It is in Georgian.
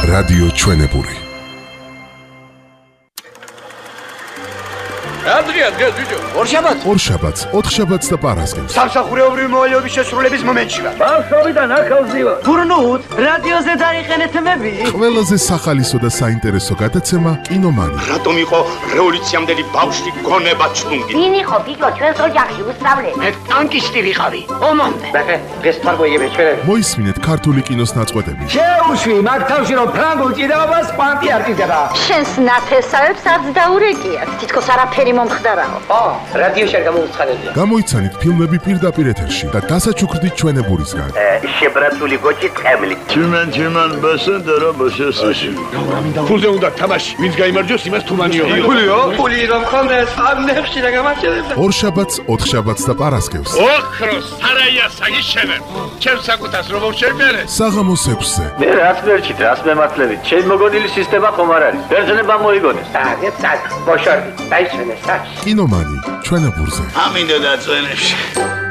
რადიო ჩვენებური. Adrian, გეძიჯო. ორშაბათს, ოთხშაბათს და პარასკევს. სამსახურეობრივი მოვალეობის შესრულების მომენტში ვარ. ბავშვობიდან აქ ავზივა. გურნუთ, რადიოზე დაიხენეთ მები. ყველაზე სახალისო და საინტერესო გადაცემა კინომანი. რატომ იყო რევოლუციამდელი ბავშვი გონება ჩლუნგი? ვინ იყო გიგო ჩვენს ოჯახში უსწავლე? მე ტანკისტი ვიყავი. ომამდე. დღეს თარგოიები ჩვენები. მოისმინეთ ქართული კინოს ნაწყვეტები. შეუშვი მაგ თავში რომ ფრანგულ ჭიდაობას კვანტი არ ჭიდება. შენს ნათესავებს არც დაურეკიათ. თითქოს არაფერი მომხდარაო. რადიოში არ გამოუცხადებია. გამოიცანით ფილმები პირდაპირ ეთერში და დასაჩუქრდით ჩვენებურისგან. შებრაცული გოჭი ტყემლი. Чиман басендера башесაში. ფულზე უნდა თამაში. ვინც გაიმარჯვოს, იმას თუმანიო. ფულიო? ფული რომ ხონდეს, ამ ნეხში რა გამარჯვებდა. ორშაბათს, ოთხშაბათს და პარასკევს. ოქროს სარაია საგიშევენ. ჩემს საკუთას რომ შევმერე. საღამოს 6-ზე. მე რაც მერჩით, რაც მემართლებით. ჩემ მოგონილი სისტემა ხომ არ არის. ბერძნება მოიგონეს. აგეთ წაკ. ბოშორდი. დაიშვენე საჩ. კინომანი ჩვენებურზე. ამინდა დაწვენებში.